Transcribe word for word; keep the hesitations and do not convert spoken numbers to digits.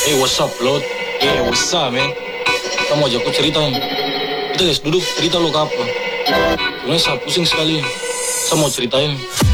Hey, what's up, Lord? Hey, what's up, man? Kamu ajak aku cerita nih. Kita guys, duduk cerita lo ke apa? Sebenarnya saya pusing sekali. Saya mau ceritain.